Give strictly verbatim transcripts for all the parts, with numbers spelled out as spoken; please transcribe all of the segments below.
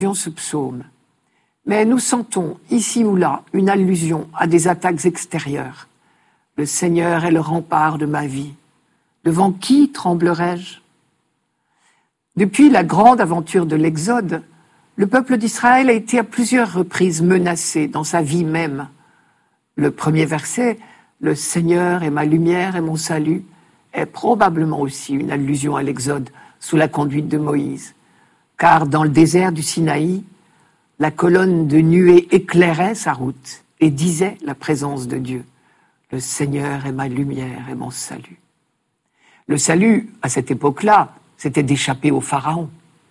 ce psaume, mais nous sentons ici ou là une allusion à des attaques extérieures. Le Seigneur est le rempart de ma vie. Devant qui tremblerai-je ? Depuis la grande aventure de l'Exode, le peuple d'Israël a été à plusieurs reprises menacé dans sa vie même. Le premier verset, « Le Seigneur est ma lumière et mon salut », est probablement aussi une allusion à l'Exode sous la conduite de Moïse. Car dans le désert du Sinaï, la colonne de nuée éclairait sa route et disait la présence de Dieu. « Le Seigneur est ma lumière et mon salut ». Le salut, à cette époque-là, c'était d'échapper au Pharaon.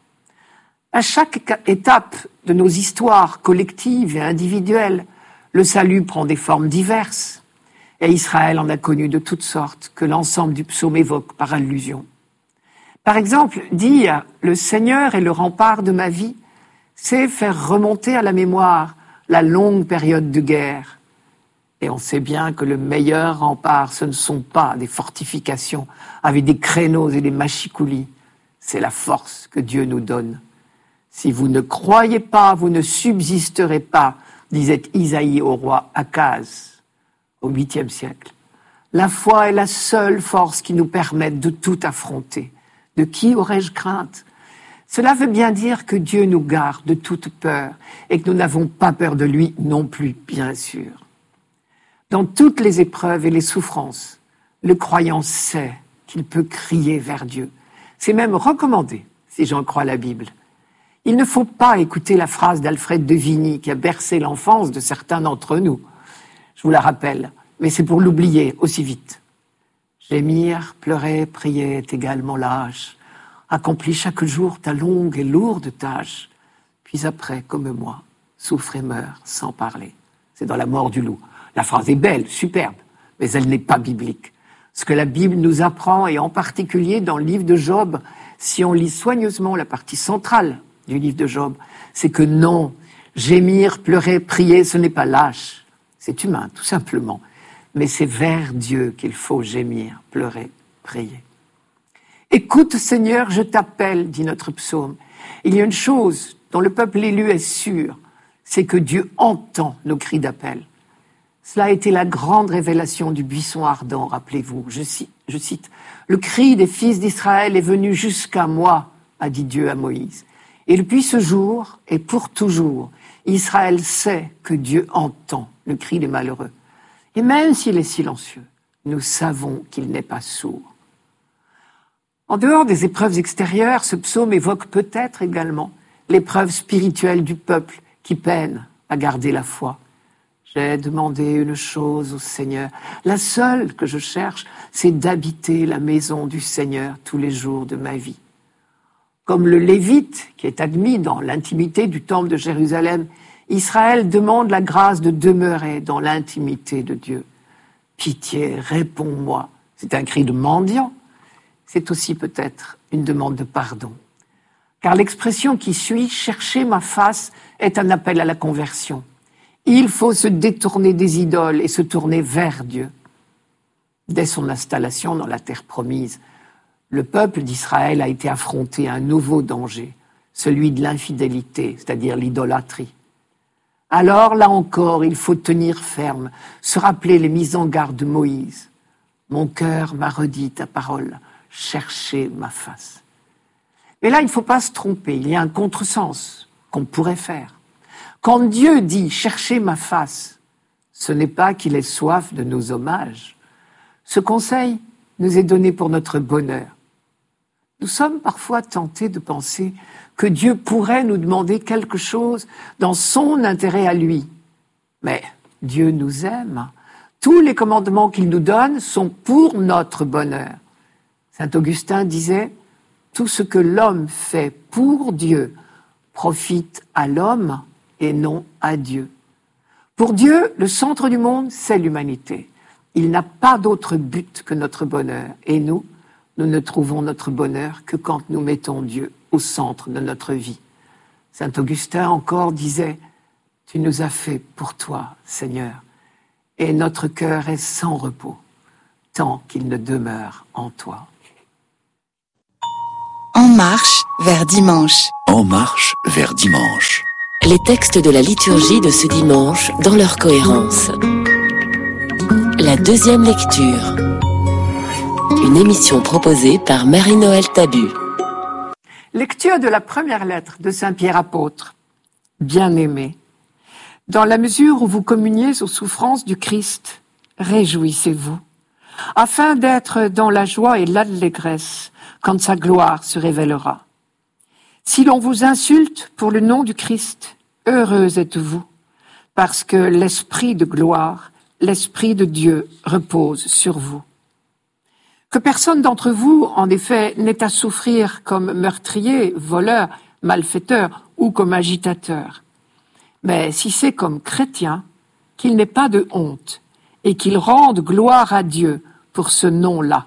À chaque étape de nos histoires collectives et individuelles, le salut prend des formes diverses. Et Israël en a connu de toutes sortes, que l'ensemble du psaume évoque par allusion. Par exemple, dire « Le Seigneur est le rempart de ma vie », c'est faire remonter à la mémoire la longue période de guerre. Et on sait bien que le meilleur rempart, ce ne sont pas des fortifications avec des créneaux et des machicoulis. C'est la force que Dieu nous donne. Si vous ne croyez pas, vous ne subsisterez pas, disait Isaïe au roi Akaz au huitième siècle. La foi est la seule force qui nous permette de tout affronter. De qui aurais-je crainte ? Cela veut bien dire que Dieu nous garde de toute peur et que nous n'avons pas peur de lui non plus, bien sûr. Dans toutes les épreuves et les souffrances, le croyant sait qu'il peut crier vers Dieu. C'est même recommandé, si j'en crois la Bible. Il ne faut pas écouter la phrase d'Alfred de Vigny qui a bercé l'enfance de certains d'entre nous. Je vous la rappelle, mais c'est pour l'oublier aussi vite. Gémir, pleurer, prier est également lâche. Accomplis chaque jour ta longue et lourde tâche. Puis après, comme moi, souffre et meurt sans parler. C'est dans La mort du loup. La phrase est belle, superbe, mais elle n'est pas biblique. Ce que la Bible nous apprend, et en particulier dans le livre de Job, si on lit soigneusement la partie centrale du livre de Job, c'est que non, gémir, pleurer, prier, ce n'est pas lâche. C'est humain, tout simplement. Mais c'est vers Dieu qu'il faut gémir, pleurer, prier. Écoute, Seigneur, je t'appelle, dit notre psaume. Il y a une chose dont le peuple élu est sûr, c'est que Dieu entend nos cris d'appel. Cela a été la grande révélation du buisson ardent, rappelez-vous. Je cite, je cite, « Le cri des fils d'Israël est venu jusqu'à moi, a dit Dieu à Moïse. Et depuis ce jour, et pour toujours, Israël sait que Dieu entend le cri des malheureux. Et même s'il est silencieux, nous savons qu'il n'est pas sourd. » En dehors des épreuves extérieures, ce psaume évoque peut-être également l'épreuve spirituelle du peuple qui peine à garder la foi. J'ai demandé une chose au Seigneur. La seule que je cherche, c'est d'habiter la maison du Seigneur tous les jours de ma vie. Comme le Lévite, qui est admis dans l'intimité du temple de Jérusalem, Israël demande la grâce de demeurer dans l'intimité de Dieu. Pitié, réponds-moi. C'est un cri de mendiant. C'est aussi peut-être une demande de pardon. Car l'expression qui suit, « chercher ma face », est un appel à la conversion. Il faut se détourner des idoles et se tourner vers Dieu. Dès son installation dans la terre promise, le peuple d'Israël a été affronté à un nouveau danger, celui de l'infidélité, c'est-à-dire l'idolâtrie. Alors, là encore, il faut tenir ferme, se rappeler les mises en garde de Moïse. « Mon cœur m'a redit ta parole, cherchez ma face. » Mais là, il ne faut pas se tromper, il y a un contresens qu'on pourrait faire. Quand Dieu dit « cherchez ma face », ce n'est pas qu'il ait soif de nos hommages. Ce conseil nous est donné pour notre bonheur. Nous sommes parfois tentés de penser que Dieu pourrait nous demander quelque chose dans son intérêt à lui. Mais Dieu nous aime. Tous les commandements qu'il nous donne sont pour notre bonheur. Saint Augustin disait « Tout ce que l'homme fait pour Dieu profite à l'homme et non à Dieu. » Pour Dieu, le centre du monde, c'est l'humanité. Il n'a pas d'autre but que notre bonheur. Et nous, nous ne trouvons notre bonheur que quand nous mettons Dieu au centre de notre vie. Saint Augustin encore disait « Tu nous as fait pour toi, Seigneur, et notre cœur est sans repos, tant qu'il ne demeure en toi. » En marche vers dimanche. En marche vers dimanche. Les textes de la liturgie de ce dimanche dans leur cohérence. La deuxième lecture. Une émission proposée par Marie-Noël Tabu. Lecture de la première lettre de Saint Pierre apôtre. Bien-aimés, dans la mesure où vous communiez aux souffrances du Christ, réjouissez-vous, afin d'être dans la joie et l'allégresse quand sa gloire se révélera. Si l'on vous insulte pour le nom du Christ, heureux êtes-vous, parce que l'Esprit de gloire, l'Esprit de Dieu repose sur vous. Que personne d'entre vous, en effet, n'ait à souffrir comme meurtrier, voleur, malfaiteur ou comme agitateur. Mais si c'est comme chrétien, qu'il n'ait pas de honte et qu'il rende gloire à Dieu pour ce nom-là.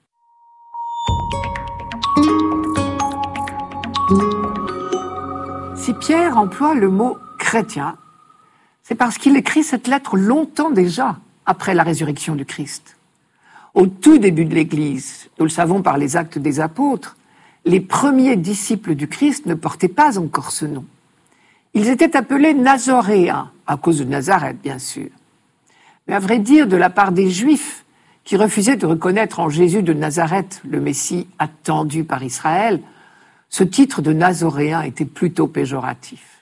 Si Pierre emploie le mot chrétien, c'est parce qu'il écrit cette lettre longtemps déjà après la résurrection du Christ. Au tout début de l'Église, nous le savons par les actes des apôtres, les premiers disciples du Christ ne portaient pas encore ce nom. Ils étaient appelés Nazoréens, à cause de Nazareth, bien sûr. Mais à vrai dire, de la part des Juifs, qui refusaient de reconnaître en Jésus de Nazareth le Messie attendu par Israël, ce titre de Nazoréen était plutôt péjoratif.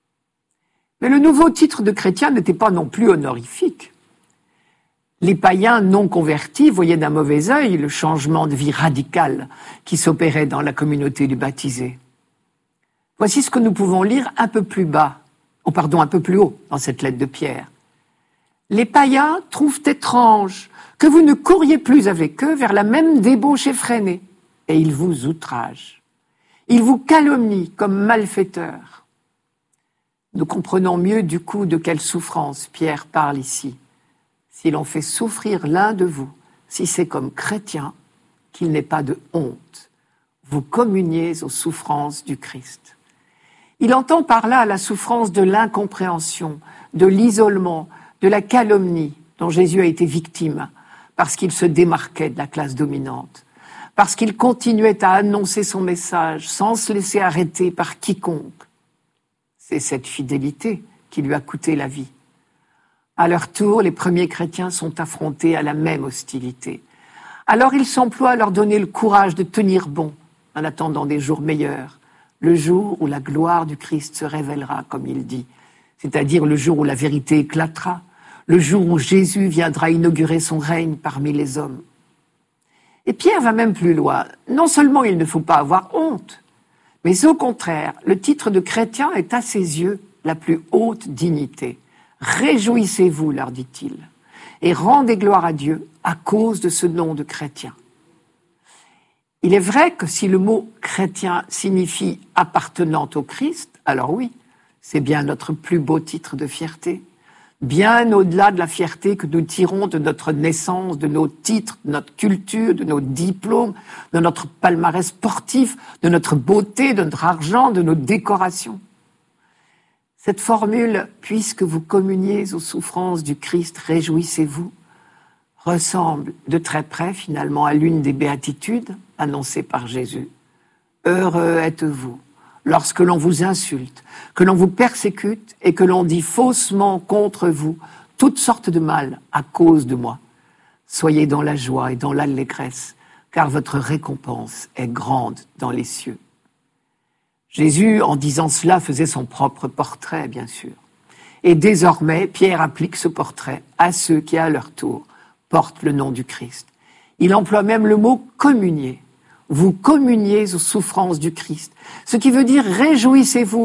Mais le nouveau titre de chrétien n'était pas non plus honorifique. Les païens non convertis voyaient d'un mauvais œil le changement de vie radical qui s'opérait dans la communauté du baptisé. Voici ce que nous pouvons lire un peu plus bas, oh pardon, un peu plus haut dans cette lettre de Pierre. Les païens trouvent étrange que vous ne couriez plus avec eux vers la même débauche effrénée, et ils vous outragent. Ils vous calomnient comme malfaiteurs. Nous comprenons mieux du coup de quelle souffrance Pierre parle ici. Si l'on fait souffrir l'un de vous, si c'est comme chrétien, qu'il n'ait pas de honte. Vous communiez aux souffrances du Christ. Il entend par là la souffrance de l'incompréhension, de l'isolement, de la calomnie dont Jésus a été victime, parce qu'il se démarquait de la classe dominante, parce qu'il continuait à annoncer son message sans se laisser arrêter par quiconque. C'est cette fidélité qui lui a coûté la vie. À leur tour, les premiers chrétiens sont affrontés à la même hostilité. Alors il s'emploie à leur donner le courage de tenir bon en attendant des jours meilleurs, le jour où la gloire du Christ se révélera, comme il dit, c'est-à-dire le jour où la vérité éclatera, le jour où Jésus viendra inaugurer son règne parmi les hommes. Et Pierre va même plus loin. Non seulement il ne faut pas avoir honte, mais au contraire, le titre de chrétien est à ses yeux la plus haute dignité. Réjouissez-vous, leur dit-il, et rendez gloire à Dieu à cause de ce nom de chrétien. Il est vrai que si le mot chrétien signifie appartenant au Christ, alors oui, c'est bien notre plus beau titre de fierté. Bien au-delà de la fierté que nous tirons de notre naissance, de nos titres, de notre culture, de nos diplômes, de notre palmarès sportif, de notre beauté, de notre argent, de nos décorations. Cette formule « puisque vous communiez aux souffrances du Christ, réjouissez-vous » ressemble de très près finalement à l'une des béatitudes annoncées par Jésus. « Heureux êtes-vous lorsque l'on vous insulte, que l'on vous persécute et que l'on dit faussement contre vous toutes sortes de mal à cause de moi. Soyez dans la joie et dans l'allégresse, car votre récompense est grande dans les cieux. » Jésus, en disant cela, faisait son propre portrait, bien sûr. Et désormais, Pierre applique ce portrait à ceux qui, à leur tour, portent le nom du Christ. Il emploie même le mot « communier ». Vous communiez aux souffrances du Christ. Ce qui veut dire « réjouissez-vous ».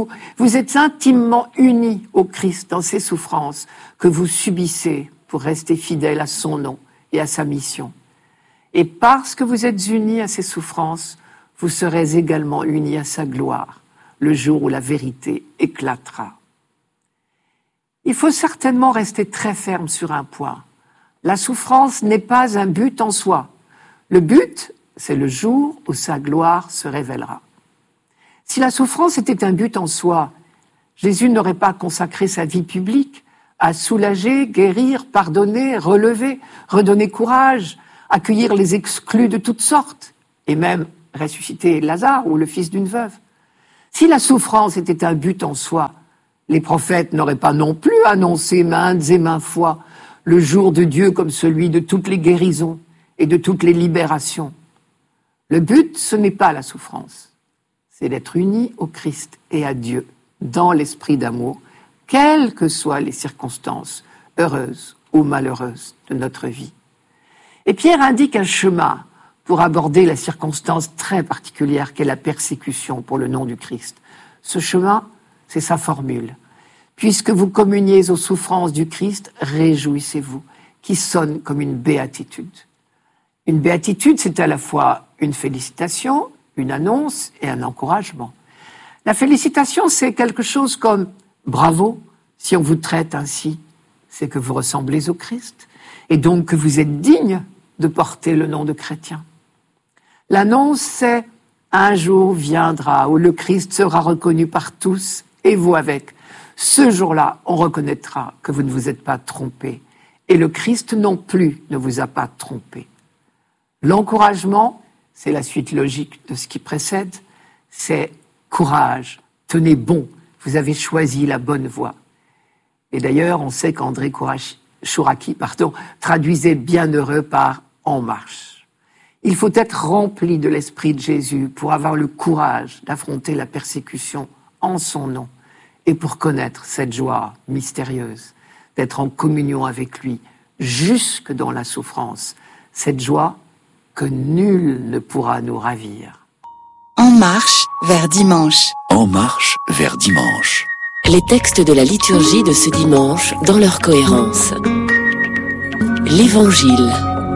Vous êtes intimement unis au Christ dans ces souffrances que vous subissez pour rester fidèles à son nom et à sa mission. Et parce que vous êtes unis à ces souffrances, vous serez également unis à sa gloire, le jour où la vérité éclatera. Il faut certainement rester très ferme sur un point. La souffrance n'est pas un but en soi. Le but, c'est le jour où sa gloire se révélera. Si la souffrance était un but en soi, Jésus n'aurait pas consacré sa vie publique à soulager, guérir, pardonner, relever, redonner courage, accueillir les exclus de toutes sortes, et même ressusciter Lazare ou le fils d'une veuve. Si la souffrance était un but en soi, les prophètes n'auraient pas non plus annoncé maintes et maintes fois le jour de Dieu comme celui de toutes les guérisons et de toutes les libérations. Le but, ce n'est pas la souffrance, c'est d'être unis au Christ et à Dieu dans l'esprit d'amour, quelles que soient les circonstances, heureuses ou malheureuses de notre vie. Et Pierre indique un chemin pour aborder la circonstance très particulière qu'est la persécution pour le nom du Christ. Ce chemin, c'est sa formule. Puisque vous communiez aux souffrances du Christ, réjouissez-vous, qui sonne comme une béatitude. Une béatitude, c'est à la fois une félicitation, une annonce et un encouragement. La félicitation, c'est quelque chose comme « bravo, si on vous traite ainsi », c'est que vous ressemblez au Christ, et donc que vous êtes digne de porter le nom de chrétien. L'annonce, c'est « un jour viendra où le Christ sera reconnu par tous, et vous avec. Ce jour-là, on reconnaîtra que vous ne vous êtes pas trompé, et le Christ non plus ne vous a pas trompé. » L'encouragement, c'est la suite logique de ce qui précède, c'est « courage, tenez bon, vous avez choisi la bonne voie ». Et d'ailleurs, on sait qu'André Chouraki pardon, traduisait bienheureux par « en marche ». Il faut être rempli de l'esprit de Jésus pour avoir le courage d'affronter la persécution en son nom et pour connaître cette joie mystérieuse d'être en communion avec lui jusque dans la souffrance, cette joie que nul ne pourra nous ravir. En marche vers dimanche. En marche vers dimanche. Les textes de la liturgie de ce dimanche dans leur cohérence. L'Évangile.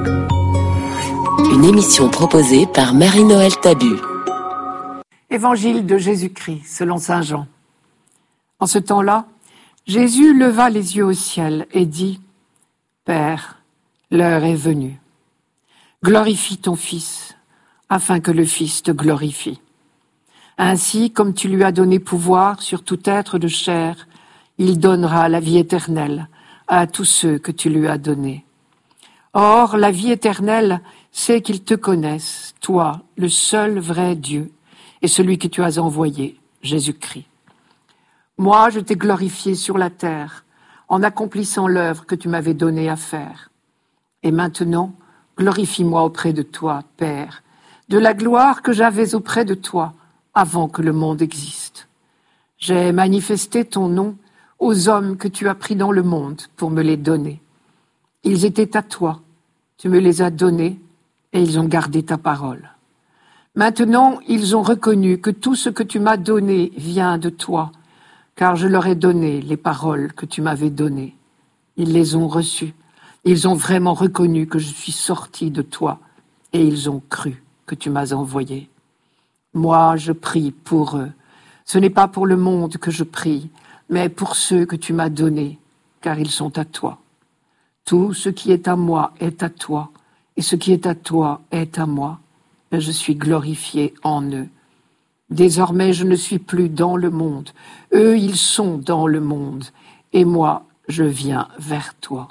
Une émission proposée par Marie-Noël Tabu. Évangile de Jésus-Christ, selon saint Jean. En ce temps-là, Jésus leva les yeux au ciel et dit « Père, l'heure est venue. Glorifie ton Fils, afin que le Fils te glorifie. Ainsi, comme tu lui as donné pouvoir sur tout être de chair, il donnera la vie éternelle à tous ceux que tu lui as donnés. Or, la vie éternelle, c'est qu'ils te connaissent, toi, le seul vrai Dieu, et celui que tu as envoyé, Jésus-Christ. Moi, je t'ai glorifié sur la terre, en accomplissant l'œuvre que tu m'avais donnée à faire. Et maintenant, glorifie-moi auprès de toi, Père, de la gloire que j'avais auprès de toi avant que le monde existe. J'ai manifesté ton nom aux hommes que tu as pris dans le monde pour me les donner. Ils étaient à toi, tu me les as donnés, et ils ont gardé ta parole. Maintenant, ils ont reconnu que tout ce que tu m'as donné vient de toi, car je leur ai donné les paroles que tu m'avais données. Ils les ont reçues. Ils ont vraiment reconnu que je suis sorti de toi, et ils ont cru que tu m'as envoyé. Moi, je prie pour eux. Ce n'est pas pour le monde que je prie, mais pour ceux que tu m'as donnés, car ils sont à toi. Tout ce qui est à moi est à toi, et ce qui est à toi est à moi, et je suis glorifié en eux. Désormais, je ne suis plus dans le monde. Eux, ils sont dans le monde, et moi, je viens vers toi.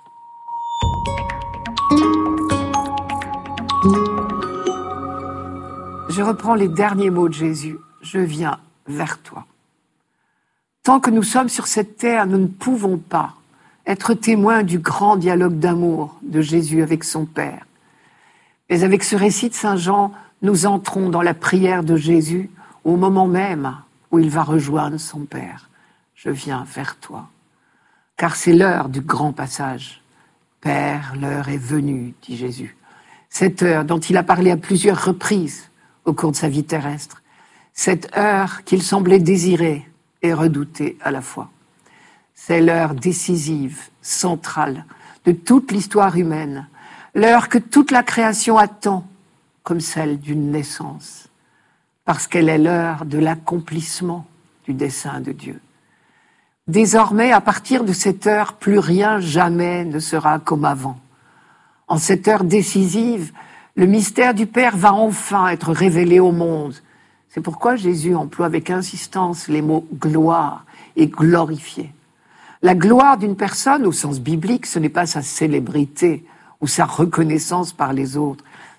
Je reprends les derniers mots de Jésus. Je viens vers toi. Tant que nous sommes sur cette terre, nous ne pouvons pas être témoins du grand dialogue d'amour de Jésus avec son Père. Mais avec ce récit de saint Jean, nous entrons dans la prière de Jésus au moment même où il va rejoindre son Père. Je viens vers toi. Car c'est l'heure du grand passage. Père, l'heure est venue, dit Jésus. Cette heure dont il a parlé à plusieurs reprises au cours de sa vie terrestre. Cette heure qu'il semblait désirer et redouter à la fois. C'est l'heure décisive, centrale de toute l'histoire humaine. L'heure que toute la création attend comme celle d'une naissance. Parce qu'elle est l'heure de l'accomplissement du dessein de Dieu. Désormais, à partir de cette heure, plus rien jamais ne sera comme avant. En cette heure décisive, le mystère du Père va enfin être révélé au monde. C'est pourquoi Jésus emploie avec insistance les mots « gloire » et « glorifier ». La gloire d'une personne, au sens biblique, ce n'est pas sa célébrité ou sa reconnaissance par les autres.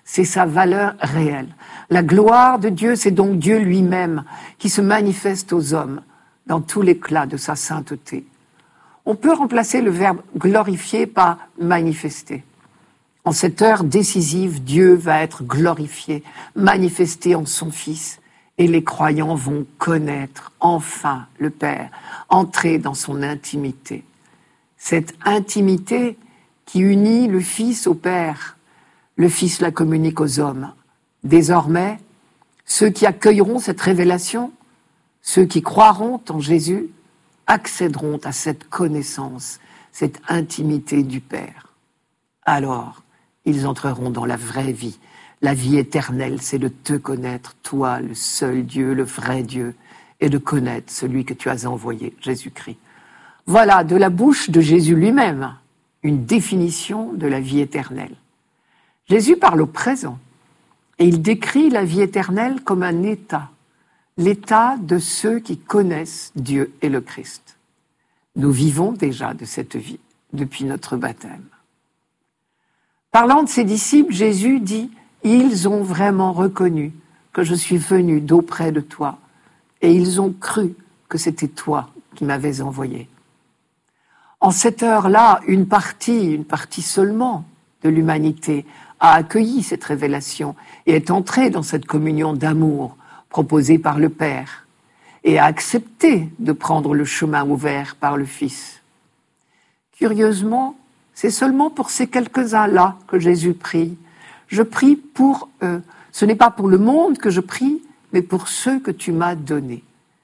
c'est sa valeur réelle. La gloire de Dieu, c'est donc Dieu lui-même qui se manifeste aux hommes dans tout l'éclat de sa sainteté. On peut remplacer le verbe glorifier par manifester. En cette heure décisive, Dieu va être glorifié, manifesté en son Fils, et les croyants vont connaître enfin le Père, entrer dans son intimité. Cette intimité qui unit le Fils au Père, le Fils la communique aux hommes. Désormais, ceux qui accueilleront cette révélation, ceux qui croiront en Jésus, accéderont à cette connaissance, cette intimité du Père. Alors, ils entreront dans la vraie vie. La vie éternelle, c'est de te connaître, toi, le seul Dieu, le vrai Dieu, et de connaître celui que tu as envoyé, Jésus-Christ. Voilà, de la bouche de Jésus lui-même, une définition de la vie éternelle. Jésus parle au présent, et il décrit la vie éternelle comme un état, l'état de ceux qui connaissent Dieu et le Christ. Nous vivons déjà de cette vie depuis notre baptême. Parlant de ses disciples, Jésus dit « Ils ont vraiment reconnu que je suis venu d'auprès de toi, et ils ont cru que c'était toi qui m'avais envoyé. » En cette heure-là, une partie, une partie seulement de l'humanité a accueilli cette révélation et est entrée dans cette communion d'amour proposée par le Père et a accepté de prendre le chemin ouvert par le Fils. Curieusement, c'est seulement pour ces quelques-uns-là que Jésus prie. Je prie pour eux. Ce n'est pas pour le monde que je prie, mais pour ceux que tu m'as donnés.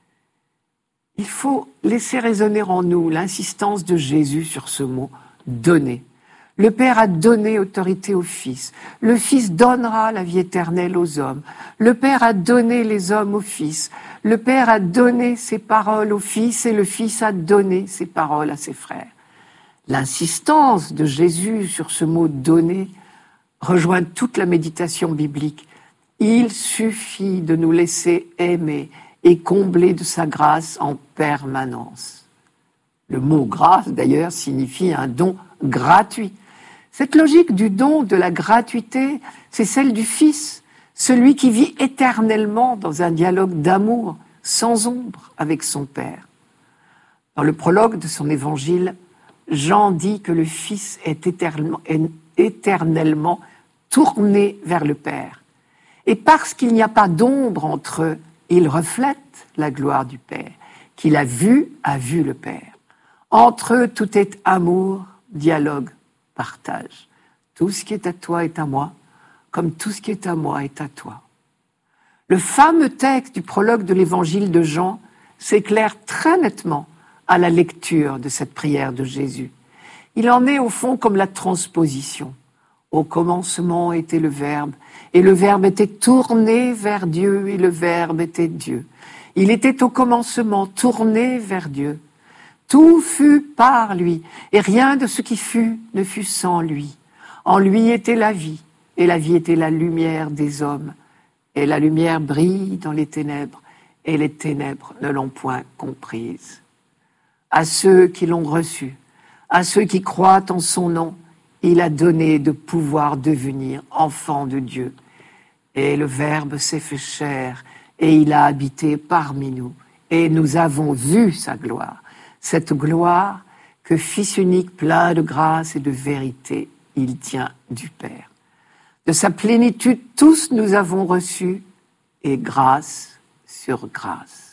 Il faut laisser résonner en nous l'insistance de Jésus sur ce mot « donner ». Le Père a donné autorité au Fils. Le Fils donnera la vie éternelle aux hommes. Le Père a donné les hommes au Fils. Le Père a donné ses paroles au Fils et le Fils a donné ses paroles à ses frères. L'insistance de Jésus sur ce mot « donner » rejoint toute la méditation biblique. Il suffit de nous laisser aimer et combler de sa grâce en permanence. Le mot « grâce » d'ailleurs signifie un don gratuit. Cette logique du don, de la gratuité, c'est celle du Fils, celui qui vit éternellement dans un dialogue d'amour sans ombre avec son Père. Dans le prologue de son évangile, Jean dit que le Fils est éternellement, est éternellement tourné vers le Père. Et parce qu'il n'y a pas d'ombre entre eux, il reflète la gloire du Père. Qu'il a vu, a vu le Père. Entre eux, tout est amour, dialogue, partage. Tout ce qui est à toi est à moi, comme tout ce qui est à moi est à toi. Le fameux texte du prologue de l'évangile de Jean s'éclaire très nettement à la lecture de cette prière de Jésus. Il en est au fond comme la transposition. Au commencement était le Verbe, et le Verbe était tourné vers Dieu, et le Verbe était Dieu. Il était au commencement tourné vers Dieu. Tout fut par lui, et rien de ce qui fut ne fut sans lui. En lui était la vie, et la vie était la lumière des hommes. Et la lumière brille dans les ténèbres, et les ténèbres ne l'ont point comprise. À ceux qui l'ont reçu, à ceux qui croient en son nom, il a donné de pouvoir devenir enfants de Dieu. Et le Verbe s'est fait chair, et il a habité parmi nous, et nous avons vu sa gloire. Cette gloire que, Fils unique plein de grâce et de vérité, il tient du Père. De sa plénitude, tous nous avons reçu, et grâce sur grâce.